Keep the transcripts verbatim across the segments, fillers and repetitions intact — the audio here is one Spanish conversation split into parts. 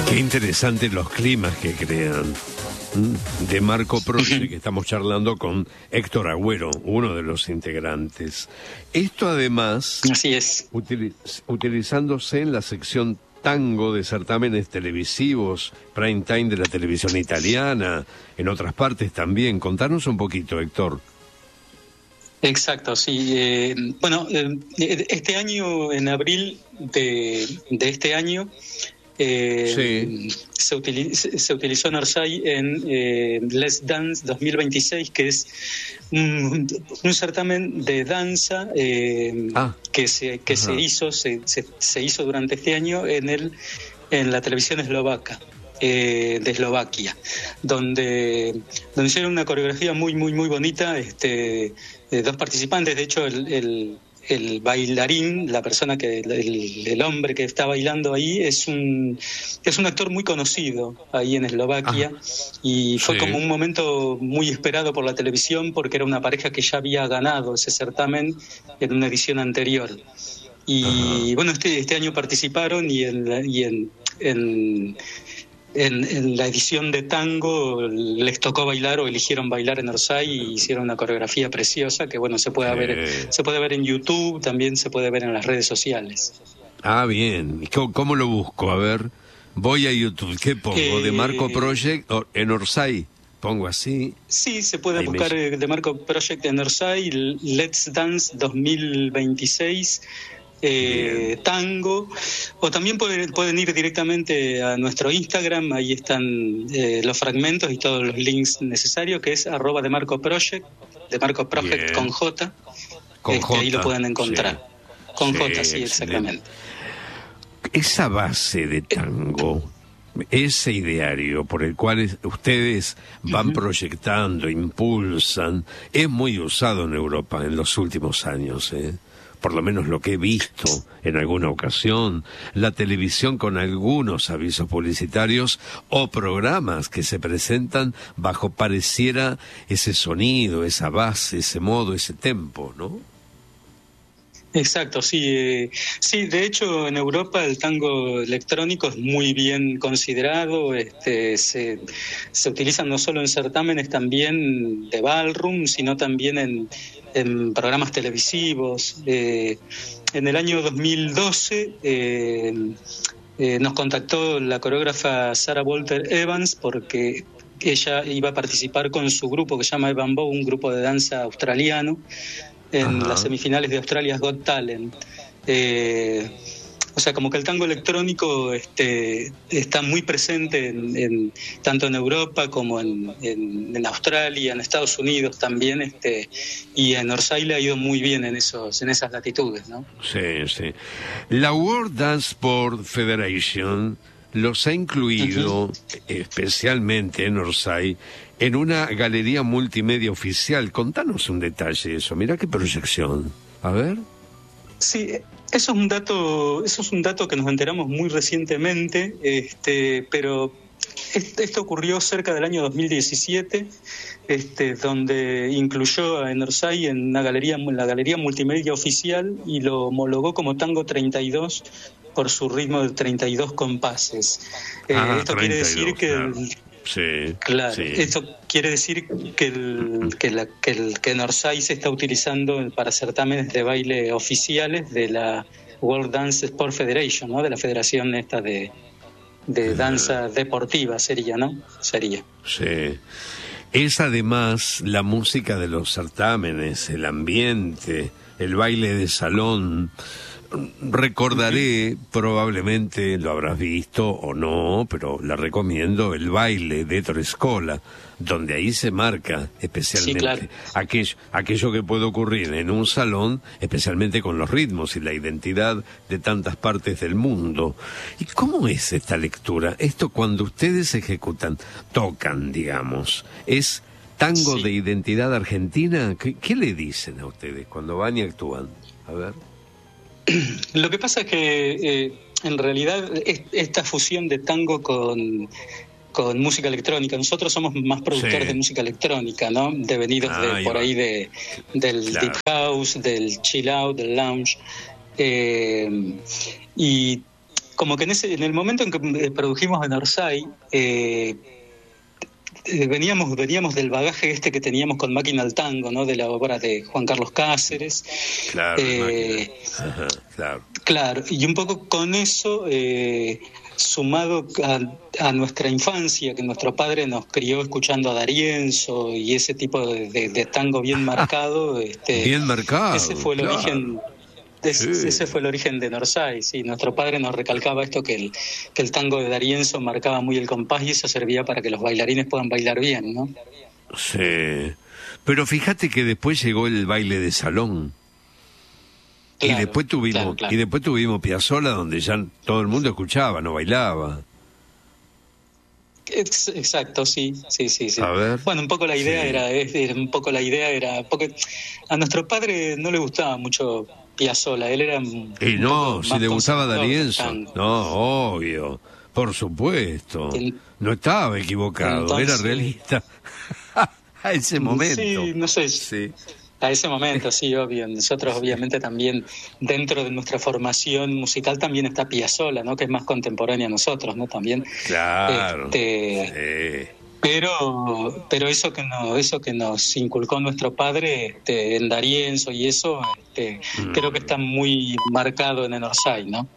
Qué interesantes los climas que crean. De Marco Project, que estamos charlando con Héctor Agüero, uno de los integrantes. Esto además, así es, utiliz utilizándose en la sección tango de certámenes televisivos, prime time de la televisión italiana, en otras partes también. Contanos un poquito, Héctor. Exacto, sí. Eh, bueno, eh, este año, en abril de, de este año, Eh, sí. se, utiliz se utilizó en Orsay en eh, Let's Dance dos mil veintiséis, que es un, un certamen de danza eh, ah. que se que se hizo se, se, se hizo durante este año en el en la televisión eslovaca eh, de Eslovaquia, donde donde hicieron una coreografía muy muy muy bonita, este de dos participantes. De hecho, el, el el bailarín, la persona que, el, el hombre que está bailando ahí es un es un actor muy conocido ahí en Eslovaquia. Ajá. Y fue sí. como un momento muy esperado por la televisión, porque era una pareja que ya había ganado ese certamen en una edición anterior. Y Ajá. bueno, este, este año participaron y en, y en, en En, en la edición de tango les tocó bailar o eligieron bailar en Orsay y hicieron una coreografía preciosa que bueno se puede eh. ver se puede ver en YouTube, también se puede ver en las redes sociales. Ah, bien. ¿Cómo, cómo lo busco? A ver, voy a YouTube. ¿Qué pongo? Eh, ¿De Marco Project en Orsay? Pongo así. Sí, se puede Ahí buscar me... de Marco Project en Orsay, Let's Dance dos mil veintiséis. Eh, tango, o también pueden, pueden ir directamente a nuestro Instagram, ahí están eh, los fragmentos y todos los links necesarios, que es arroba de Marco Project, de Marco Project Bien. con J, con este, J, ahí lo pueden encontrar, sí. con sí, J, sí, exactamente. Esa base de tango, ese ideario por el cual ustedes van uh-huh. proyectando, impulsan, es muy usado en Europa en los últimos años, ¿eh? Por lo menos lo que he visto en alguna ocasión, la televisión con algunos avisos publicitarios o programas que se presentan bajo pareciera ese sonido, esa base, ese modo, ese tempo, ¿no? Exacto, sí. Eh, sí, de hecho en Europa el tango electrónico es muy bien considerado, este, se, se utilizan no solo en certámenes también de ballroom, sino también en, en programas televisivos. Eh, en el año dos mil doce eh, eh, nos contactó la coreógrafa Sarah Walter Evans porque ella iba a participar con su grupo que se llama Evan Bow, un grupo de danza australiano, en Ajá. las semifinales de Australia's Got Talent. Eh, o sea, como que el tango electrónico este, está muy presente en, en, tanto en Europa como en, en, en Australia, en Estados Unidos también, este, y en Orsay le ha ido muy bien en esos en esas latitudes, ¿no? Sí, sí. La World Dance Sport Federation los ha incluido, uh-huh. especialmente en Orsay, en una galería multimedia oficial. Contanos un detalle de eso. Mirá qué proyección. A ver. Sí, eso es un dato, eso es un dato que nos enteramos muy recientemente, este, pero esto ocurrió cerca del año dos mil diecisiete, este, donde incluyó en Orsay en una galería, en la galería multimedia oficial, y lo homologó como tango treinta y dos por su ritmo de treinta y dos compases. Ah, eh, esto quiere decir que claro. el, Sí, claro, sí. esto quiere decir que el, que, la, que, el, que en Orsay se está utilizando para certámenes de baile oficiales de la World Dance Sport Federation, ¿no? De la federación esta de, de danza deportiva sería, ¿no? Sería. Sí. Es además la música de los certámenes, el ambiente, el baile de salón. Recordaré, probablemente lo habrás visto o no, pero la recomiendo, el baile de Ettore Scola, donde ahí se marca especialmente sí, claro. aquello, aquello que puede ocurrir en un salón, especialmente con los ritmos y la identidad de tantas partes del mundo. ¿Y cómo es esta lectura? Esto cuando ustedes ejecutan, tocan, digamos, ¿es tango sí. de identidad argentina? ¿Qué, qué le dicen a ustedes cuando van y actúan? A ver. Lo que pasa es que eh, en realidad es, esta fusión de tango con, con música electrónica, nosotros somos más productores sí. de música electrónica, ¿no? Devenidos ah, de, por va. ahí de, del claro. deep house, del chill out, del lounge, eh, y como que en ese en el momento en que produjimos en Orsay, eh, eh, veníamos veníamos del bagaje este que teníamos con Máquina al Tango, ¿no? De la obra de Juan Carlos Cáceres. Claro, eh, Ajá, claro. Claro, y un poco con eso, eh, sumado a, a nuestra infancia, que nuestro padre nos crió escuchando a D'Arienzo y ese tipo de, de, de tango bien marcado. Este, bien marcado. Ese fue el claro. origen. Ese, sí. ese fue el origen de Orsay, sí. Nuestro padre nos recalcaba esto, que el, que el tango de D'Arienzo marcaba muy el compás y eso servía para que los bailarines puedan bailar bien, ¿no? Sí, pero fíjate que después llegó el baile de salón. Claro, y después tuvimos claro, claro. y después tuvimos Piazzolla, donde ya todo el mundo escuchaba, no bailaba. Exacto, sí, sí, sí, sí. A ver, bueno, un poco la idea sí. era, era, un poco la idea era, porque a nuestro padre no le gustaba mucho Piazzolla, él era. Un, y no, si le gustaba D'Arienzo, no, obvio, por supuesto, el, no estaba equivocado, entonces, era realista a ese momento. Sí, no sé. Sí. A ese momento, sí, obvio. Nosotros, obviamente, también, dentro de nuestra formación musical, también está Piazzolla, ¿no? Que es más contemporánea a nosotros, ¿no? También. Claro. Este, sí. Pero, pero eso que no, eso que nos inculcó nuestro padre, este, en D'Arienzo y eso, este, mm. creo que está muy marcado en el Orsay, ¿no?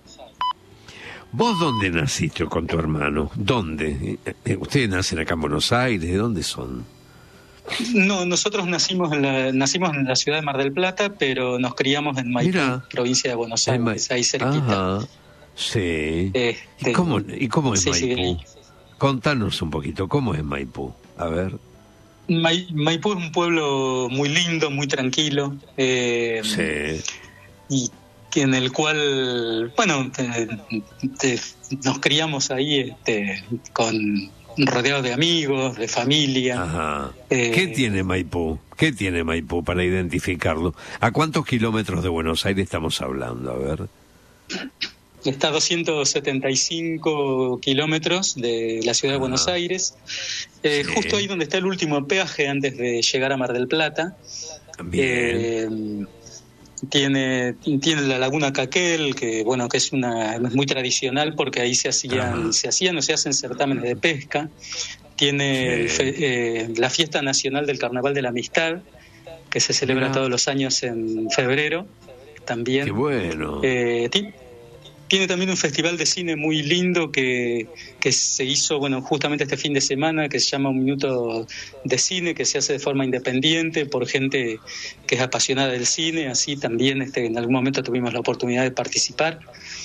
¿Vos dónde naciste con tu hermano? ¿Dónde? ¿Ustedes nacen acá en Buenos Aires? ¿De dónde son? No, nosotros nacimos en la, nacimos en la ciudad de Mar del Plata, pero nos criamos en Maipú, Mira, provincia de Buenos Aires, ahí cerquita. Ajá, sí. Este, ¿Y cómo, ¿Y cómo es sí, Maipú? Sí. Contanos un poquito, ¿cómo es Maipú? A ver. Ma, Maipú es un pueblo muy lindo, muy tranquilo. Eh, sí. Y en el cual, bueno, te, te, nos criamos ahí este, con... rodeado de amigos, de familia. Ajá. Eh, ¿Qué tiene Maipú? ¿Qué tiene Maipú para identificarlo? ¿A cuántos kilómetros de Buenos Aires estamos hablando? A ver. Está a doscientos setenta y cinco kilómetros de la ciudad de Buenos ah, Aires, eh, sí. justo ahí donde está el último peaje antes de llegar a Mar del Plata. Bien. Eh, Tiene, tiene la laguna Caquel, que bueno, que es una es muy tradicional porque ahí se hacían, Ajá. se hacían o se hacen certámenes de pesca. Tiene sí. el, eh, la fiesta nacional del Carnaval de la Amistad, que se celebra Mira. todos los años en febrero, también. Qué bueno. Eh, t- Tiene también un festival de cine muy lindo que, que se hizo, bueno, justamente este fin de semana, que se llama Un Minuto de Cine, que se hace de forma independiente por gente que es apasionada del cine. Así también este, en algún momento tuvimos la oportunidad de participar.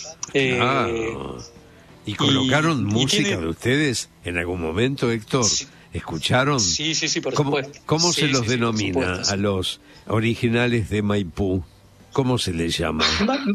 Claro. Eh, ¿Y colocaron y, música y tiene... de ustedes en algún momento, Héctor? Sí. ¿Escucharon? Sí, sí, sí, por ¿Cómo, supuesto. ¿Cómo sí, se los sí, denomina sí, a los originales de Maipú? ¿Cómo se les llama?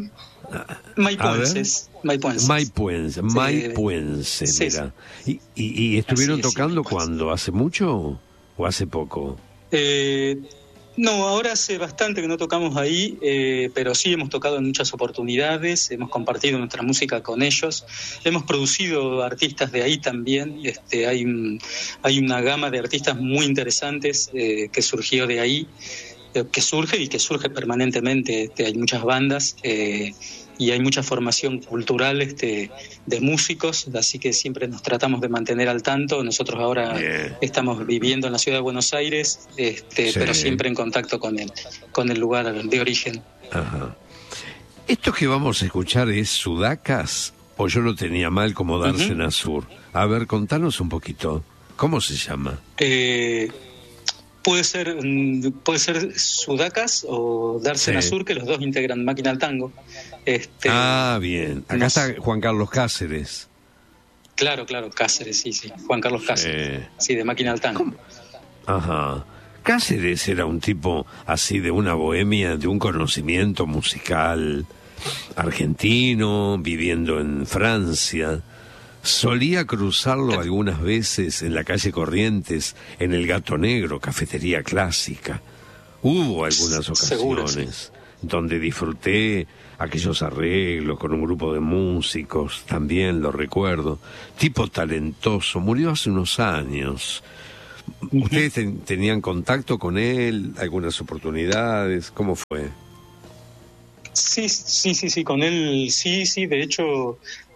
Maipuenses. Maipuenses. Maipuenses, Maipuenses, sí, mira. Sí. ¿Y, y, y estuvieron es, tocando sí, cuándo? ¿Hace mucho o hace poco? Eh, no, ahora hace bastante que no tocamos ahí, eh, pero sí hemos tocado en muchas oportunidades, hemos compartido nuestra música con ellos, hemos producido artistas de ahí también, este, hay, un, hay una gama de artistas muy interesantes eh, que surgió de ahí, eh, que surge y que surge permanentemente, este, hay muchas bandas, eh, y hay mucha formación cultural este, de músicos, así que siempre nos tratamos de mantener al tanto. Nosotros ahora yeah. estamos viviendo en la ciudad de Buenos Aires, este, sí. pero siempre en contacto con el, con el lugar de origen. Ajá. ¿Esto que vamos a escuchar es Sudacas o yo lo tenía mal como Dársena uh-huh. Sur? A ver, contanos un poquito. ¿Cómo se llama? Eh... Puede ser puede ser Sudacas o Dársena sí. Sur, que los dos integran Máquina al Tango. Este, ah, bien. Acá nos... está Juan Carlos Cáceres. Claro, claro, Cáceres, sí, sí. Juan Carlos Cáceres. Sí, sí de Máquina al Tango. ¿Cómo? Ajá. Cáceres era un tipo así de una bohemia, de un conocimiento musical argentino, viviendo en Francia. Solía cruzarlo algunas veces en la calle Corrientes, en el Gato Negro, cafetería clásica. Hubo algunas ocasiones Seguro, sí. donde disfruté aquellos arreglos con un grupo de músicos, también lo recuerdo. Tipo talentoso, murió hace unos años. ¿Ustedes ten, tenían contacto con él, algunas oportunidades? ¿Cómo fue? Sí, sí, sí, sí, con él sí, sí, de hecho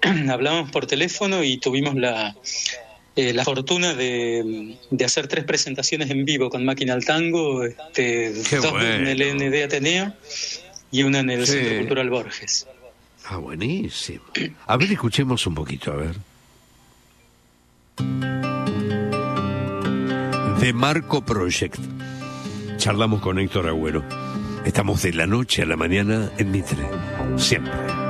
hablamos por teléfono y tuvimos la, eh, la fortuna de, de hacer tres presentaciones en vivo con Máquina al Tango, este, dos bueno. en el N D Ateneo y una en el Sí. Centro Cultural Borges. Ah, buenísimo. A ver, escuchemos un poquito, a ver. The Marco Project. Charlamos con Héctor Agüero. Estamos de la noche a la mañana en Mitre. Siempre.